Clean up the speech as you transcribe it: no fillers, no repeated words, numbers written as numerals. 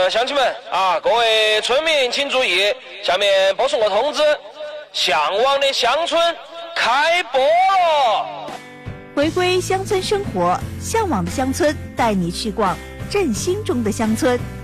乡亲们啊，各位村民请注意，下面播送个通知：向往的乡村开播了！ 回归乡村生活，向往的乡村带你去逛振兴中的乡村。